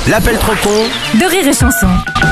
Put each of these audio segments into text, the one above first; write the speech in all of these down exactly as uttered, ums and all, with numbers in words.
L'appel trop con de Rire et Chanson.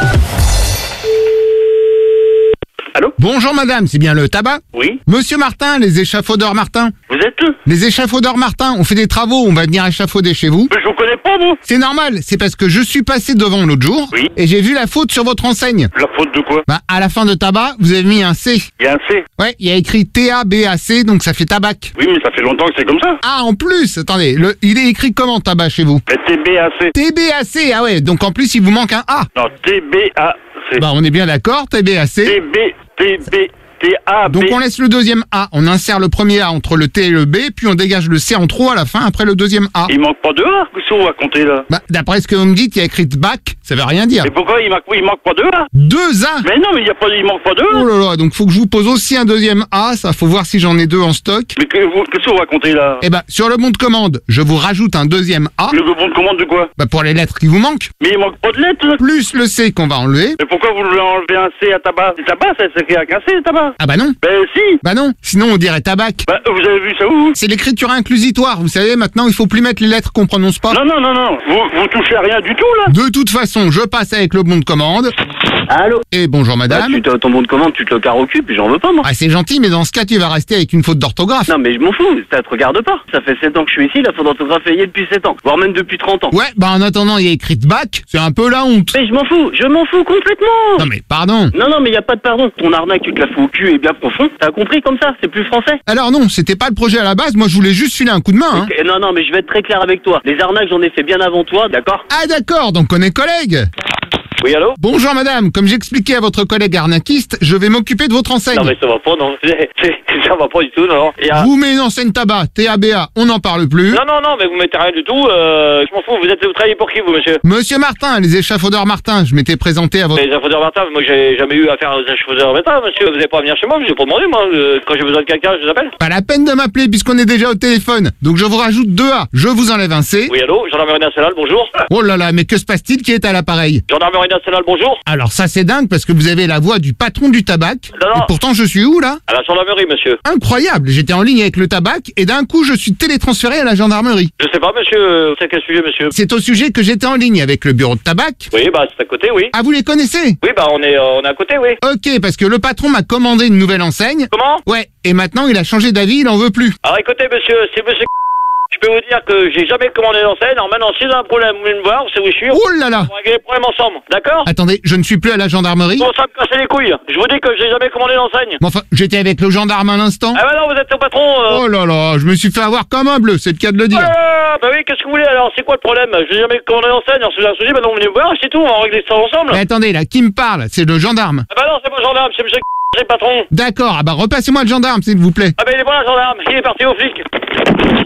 Allô? Bonjour madame, c'est bien le tabac? Oui. Monsieur Martin, les échafaudeurs Martin. Vous êtes eux? Les échafaudeurs Martin, on fait des travaux, on va venir échafauder chez vous. Mais je vous connais pas, vous. C'est normal, c'est parce que je suis passé devant l'autre jour, Oui. et j'ai vu la faute sur votre enseigne. La faute de quoi? Bah, à la fin de tabac, vous avez mis un C. Il y a un C. Ouais, il y a écrit T A B A C, donc ça fait tabac. Oui, mais ça fait longtemps que c'est comme ça. Ah, en plus, attendez, le, il est écrit comment tabac chez vous? Le T B A C. T B A C, ah ouais, donc en plus il vous manque un A. Non, T B A C. Bah, on est bien d'accord, T B A C. T B, T B, T A B. Donc on laisse le deuxième A, on insère le premier A entre le T et le B, puis on dégage le C en trop à la fin après le deuxième A. Il manque pas de A. Qu'est-ce qu'on va compter là? Bah, d'après ce que vous me dites, il y a écrit bac, ça veut rien dire. Mais pourquoi il manque, il manque pas de A? Deux A. Mais non, mais il y a pas, il manque pas de A. Oh là là, donc faut que je vous pose aussi un deuxième A, ça faut voir si j'en ai deux en stock. Mais que- vous- qu'est-ce qu'on va compter là? Eh bah, sur le bon de commande, je vous rajoute un deuxième A, Le bon de commande de quoi? bah pour les lettres qui vous manquent, Mais il manque pas de lettres là. plus le C qu'on va enlever. Mais pourquoi vous voulez enlever un C à tabac? C'est tabac, ça s'écrit avec un C, tabac. Ah bah non, Ben si. bah non, sinon on dirait tabac. Bah, vous avez vu ça où? C'est l'écriture inclusitoire, vous savez, maintenant il faut plus mettre les lettres qu'on prononce pas. Non, non, non, non. Vous, vous touchez à rien du tout là. De toute façon, je passe avec le bon de commande. Allô? Et bonjour Bah, madame. tu te- ton bon de commande, tu te le carres au cul, puis j'en veux pas, moi. Ah c'est gentil, mais dans ce cas tu vas rester avec une faute d'orthographe. Non, mais je m'en fous, ça te regarde pas. Ça fait sept ans que je suis ici, la faute d'orthographe est liée depuis sept ans, voire même depuis trente ans. Ouais, bah en attendant il y a écrit bac, c'est un peu la honte. Mais je m'en fous, je m'en fous complètement. Non mais pardon. Non, non, mais y a pas de pardon. Ton arnaque, tu te la fous au cul et bien profond. T'as compris comme ça, c'est plus français. Alors non, c'était pas le projet à la base, moi je voulais juste filer un coup de main. Hein. Ok, non, non, mais je vais être très clair avec toi. Les arnaques, j'en ai fait bien avant toi, d'accord? Ah d'accord, donc on est collègues. Oui, allô? Bonjour madame, comme j'expliquais à votre collègue arnaquiste, je vais m'occuper de votre enseigne. Non, mais ça va pas, non. C'est- c'est- Ça va pas du tout, non. Et, euh, Vous mettez une enseigne tabac, T A B A, on n'en parle plus. Non, non, non, mais vous mettez rien du tout. Euh, je m'en fous. Vous êtes, vous travaillez pour qui, vous, monsieur? Monsieur Martin, les échafaudeurs Martin, je m'étais présenté à votre... Les échafaudeurs Martin, moi j'ai jamais eu affaire aux échafaudeurs Martin, monsieur. Vous n'allez pas venir chez moi, je vais pas demander, moi. Euh, quand j'ai besoin de quelqu'un, je vous appelle. Pas la peine de m'appeler puisqu'on est déjà au téléphone. Donc je vous rajoute deux A, je vous enlève un C. Oui, allô, gendarmerie nationale, bonjour. Oh là là, mais que se passe-t-il qui est à l'appareil? Gendarmerie nationale, bonjour. Alors ça c'est dingue parce que vous avez la voix du patron du tabac. Non, non. Et pourtant je suis où là? À la gendarmerie, monsieur. Incroyable, j'étais en ligne avec le tabac et d'un coup je suis télétransféré à la gendarmerie. Je sais pas, monsieur, euh, c'est quel sujet, monsieur? C'est au sujet que j'étais en ligne avec le bureau de tabac. Oui, bah, c'est à côté, oui. Ah vous les connaissez? Oui, bah, on est, euh, on est à côté, oui. Ok, parce que le patron m'a commandé une nouvelle enseigne. Comment? Ouais, et maintenant il a changé d'avis, il en veut plus. Alors, écoutez, monsieur, c'est monsieur. Je peux vous dire que j'ai jamais commandé d'enseigne. Alors maintenant, si vous avez un problème, vous venez me voir, vous savez où je suis. Oh là là! On va régler les problèmes ensemble, d'accord? Attendez, je ne suis plus à la gendarmerie. Bon, ça me casser les couilles. Je vous dis que j'ai jamais commandé d'enseigne. Bon, enfin, j'étais avec le gendarme à l'instant. Ah bah non, vous êtes au patron. Euh... Oh là là, je me suis fait avoir comme un bleu, c'est le cas de le dire. Ah, bah oui, qu'est-ce que vous voulez alors? C'est quoi le problème? Je n'ai jamais commandé d'enseigne. Alors si vous avez un souci, maintenant vous venez me voir, c'est tout, on va régler ça ensemble. Mais attendez, là, qui me parle? C'est le gendarme. Ah bah non, c'est pas le gendarme, c'est monsieur c'est le patron. D'accord, ah bah repassez-moi le gendarme, s'il vous plaît. Ah bah il est pas là, le gendarme, il est parti au flic.